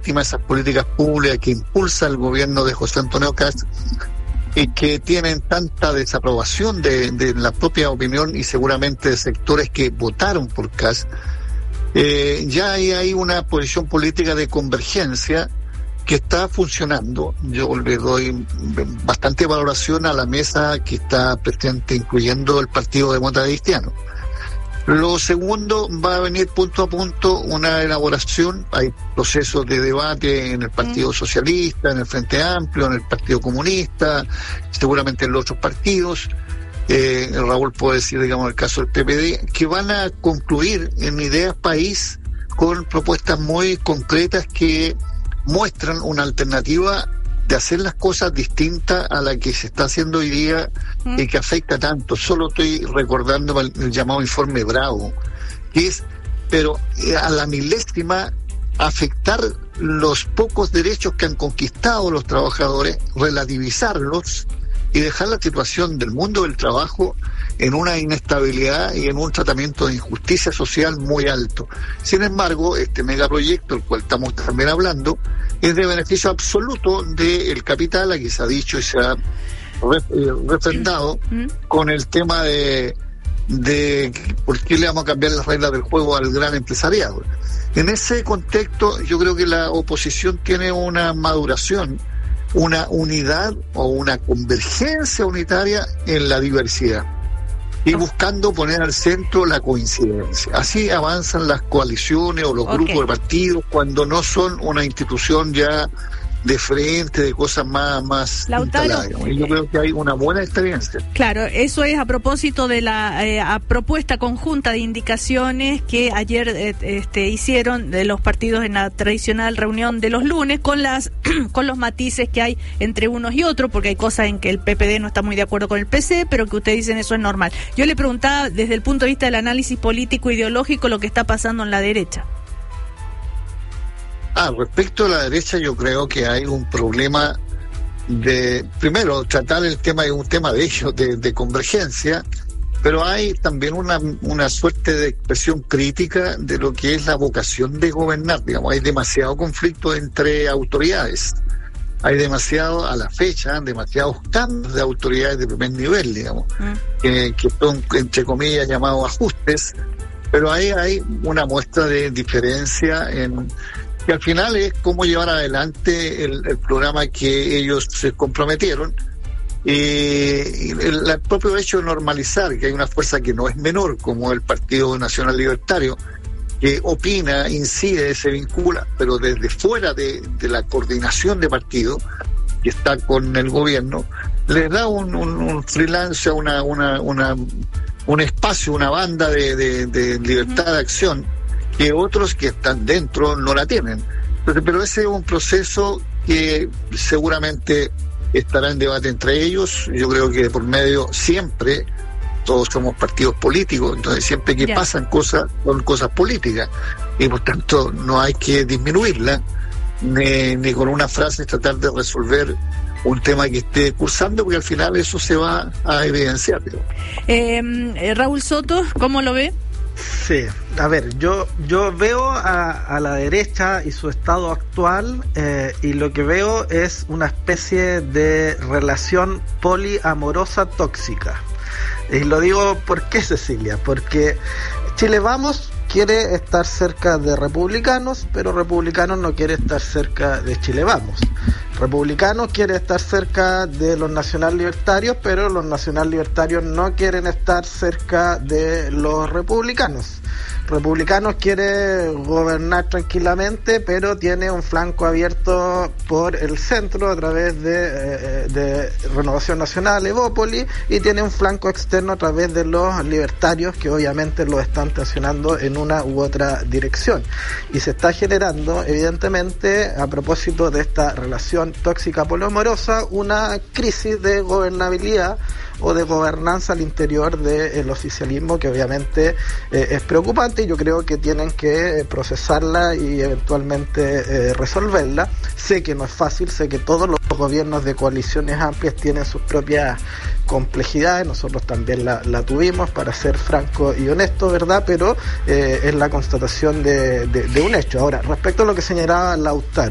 legítima esas políticas públicas que impulsa el gobierno de José Antonio Kast y que tienen tanta desaprobación de la propia opinión y seguramente de sectores que votaron por Kast, ya hay una posición política de convergencia que está funcionando. Yo le doy bastante valoración a la mesa que está presente, incluyendo el Partido Demócrata Cristiano. Lo segundo, va a venir punto a punto una elaboración. Hay procesos de debate en el Partido Socialista, en el Frente Amplio, en el Partido Comunista, seguramente en los otros partidos. Raúl puede decir, digamos, el caso del PPD, que van a concluir en Ideas País con propuestas muy concretas que muestran una alternativa de hacer las cosas distintas a la que se está haciendo hoy día y que afecta tanto. Solo estoy recordando el llamado informe Bravo, que es, pero a la milésima, afectar los pocos derechos que han conquistado los trabajadores, relativizarlos y dejar la situación del mundo del trabajo en una inestabilidad y en un tratamiento de injusticia social muy alto. Sin embargo, este megaproyecto, el cual estamos también hablando, es de beneficio absoluto del capital. Aquí se ha dicho y se ha refrendado con el tema de por qué le vamos a cambiar las reglas del juego al gran empresariado. En ese contexto, yo creo que la oposición tiene una maduración, una unidad o una convergencia unitaria en la diversidad y buscando poner al centro la coincidencia. Así avanzan las coaliciones o los grupos de partidos cuando no son una institución ya de frente, de cosas más instaladas. Y yo creo que hay una buena experiencia. Claro, eso es a propósito de la propuesta conjunta de indicaciones que ayer hicieron de los partidos en la tradicional reunión de los lunes, con los matices que hay entre unos y otros, porque hay cosas en que el PPD no está muy de acuerdo con el PC, pero que ustedes dicen eso es normal. Yo le preguntaba desde el punto de vista del análisis político ideológico lo que está pasando en la derecha. Respecto a la derecha, yo creo que hay un problema de, primero, tratar el tema de un tema de ellos, de convergencia, pero hay también una suerte de expresión crítica de lo que es la vocación de gobernar. Digamos, hay demasiado conflicto entre autoridades, hay demasiado, a la fecha, demasiados cambios de autoridades de primer nivel, digamos, que son, entre comillas, llamados ajustes, pero ahí hay una muestra de diferencia que al final es cómo llevar adelante el programa que ellos se comprometieron, y el propio hecho de normalizar que hay una fuerza que no es menor como el Partido Nacional Libertario, que opina, incide, se vincula, pero desde fuera de la coordinación de partido que está con el gobierno, les da un freelance, un espacio, una banda de libertad de acción que otros que están dentro no la tienen. Pero ese es un proceso que seguramente estará en debate entre ellos. Yo creo que por medio, siempre todos somos partidos políticos, entonces siempre que pasan cosas, son cosas políticas, y por tanto no hay que disminuirla, ni con una frase tratar de resolver un tema que esté cursando, porque al final eso se va a evidenciar. Raúl Soto, ¿cómo lo ve? Sí, a ver, yo veo a la derecha y su estado actual, y lo que veo es una especie de relación poliamorosa tóxica. Y lo digo, ¿por qué, Cecilia? Porque Chile Vamos quiere estar cerca de Republicanos, pero Republicanos no quiere estar cerca de Chile Vamos. Republicanos quiere estar cerca de los nacional libertarios, pero los nacional libertarios no quieren estar cerca de los republicanos. Republicanos quiere gobernar tranquilamente, pero tiene un flanco abierto por el centro a través de Renovación Nacional, Evópolis, y tiene un flanco externo a través de los libertarios, que obviamente lo están tensionando en una u otra dirección. Y se está generando, evidentemente, a propósito de esta relación tóxica poliamorosa, una crisis de gobernabilidad o de gobernanza al interior del oficialismo, que obviamente es preocupante, y yo creo que tienen que procesarla y eventualmente resolverla. Sé que no es fácil, sé que todos los gobiernos de coaliciones amplias tienen sus propias complejidades, nosotros también la tuvimos, para ser franco y honesto, ¿verdad? Pero es la constatación de un hecho. Ahora, respecto a lo que señalaba Lautaro,